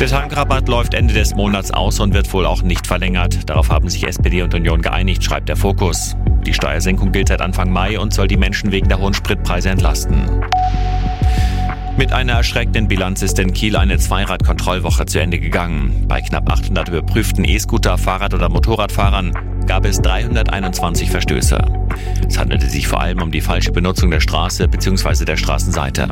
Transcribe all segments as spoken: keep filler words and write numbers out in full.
Der Tankrabatt läuft Ende des Monats aus und wird wohl auch nicht verlängert. Darauf haben sich S P D und Union geeinigt, schreibt der Fokus. Die Steuersenkung gilt seit Anfang Mai und soll die Menschen wegen der hohen Spritpreise entlasten. Mit einer erschreckenden Bilanz ist in Kiel eine Zweiradkontrollwoche zu Ende gegangen. Bei knapp achthundert überprüften E-Scooter-, Fahrrad- oder Motorradfahrern gab es dreihunderteinundzwanzig Verstöße. Es handelte sich vor allem um die falsche Benutzung der Straße bzw. der Straßenseite.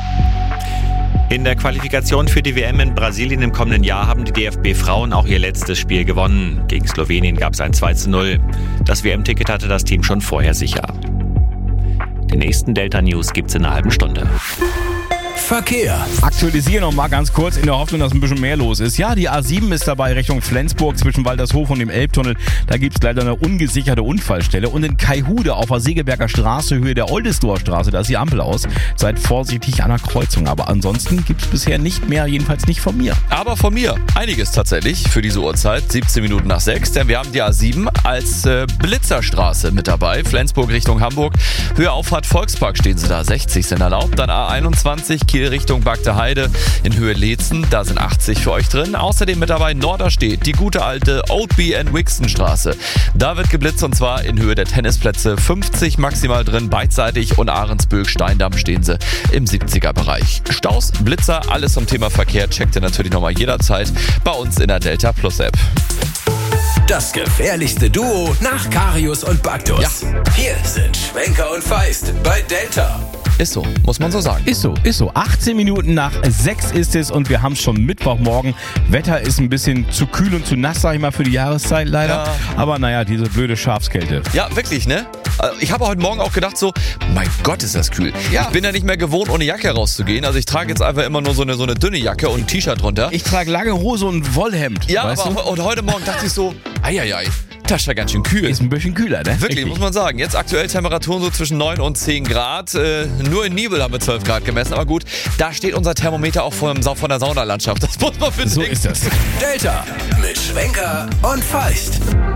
In der Qualifikation für die W M in Brasilien im kommenden Jahr haben die D F B-Frauen auch ihr letztes Spiel gewonnen. Gegen Slowenien gab es ein zwei zu null. Das W M-Ticket hatte das Team schon vorher sicher. Die nächsten Delta-News gibt's in einer halben Stunde. Verkehr. Aktualisieren noch mal ganz kurz in der Hoffnung, dass ein bisschen mehr los ist. Ja, die A sieben ist dabei Richtung Flensburg zwischen Waltershof und dem Elbtunnel. Da gibt es leider eine ungesicherte Unfallstelle. Und in Kaihude auf der Segeberger Straße, Höhe der Oldesloher Straße, da ist die Ampel aus. Seid vorsichtig an der Kreuzung. Aber ansonsten gibt es bisher nicht mehr, jedenfalls nicht von mir. Aber von mir einiges tatsächlich für diese Uhrzeit, siebzehn Minuten nach sechs. Denn wir haben die A sieben als äh, Blitzerstraße mit dabei. Flensburg Richtung Hamburg. Höhe Auffahrt Volkspark stehen sie da, sechzig sind erlaubt. Dann A einundzwanzig, Kiel Richtung Bagde Heide in Höhe Leetzen, da sind achtzig für euch drin. Außerdem mit dabei Norderstedt, die gute alte Oldby and Wixton Straße. Da wird geblitzt und zwar in Höhe der Tennisplätze, fünfzig maximal drin, beidseitig, und Ahrensböck, Steindamm stehen sie im siebziger Bereich. Staus, Blitzer, alles zum Thema Verkehr checkt ihr natürlich nochmal jederzeit bei uns in der Delta Plus App. Das gefährlichste Duo nach Karius und Baktus. Ja. Hier sind Schwenker und Feist bei Delta. Ist so, muss man so sagen. Ist so, ist so. achtzehn Minuten nach sechs ist es und wir haben schon Mittwochmorgen. Wetter ist ein bisschen zu kühl und zu nass, sag ich mal, für die Jahreszeit leider. Ja. Aber naja, diese blöde Schafskälte. Ja, wirklich, ne? Ich habe heute Morgen auch gedacht so, mein Gott, ist das kühl. Ja. Ich bin ja nicht mehr gewohnt, ohne Jacke rauszugehen. Also ich trage jetzt einfach immer nur so eine, so eine dünne Jacke und ein T-Shirt drunter. Ich trage lange Hose und ein Wollhemd. Ja, weißt aber du? und heute Morgen dachte ich so, eieiei, das ist ja ganz schön kühl. Ist ein bisschen kühler, ne? Wirklich, Richtig. muss man sagen. Jetzt aktuell Temperaturen so zwischen neun und zehn Grad. Äh, nur in Nibel haben wir zwölf Grad gemessen. Aber gut, da steht unser Thermometer auch von, von der Saunalandschaft. Das muss man bedenken. So ist das. Delta mit Schwenker und Feist.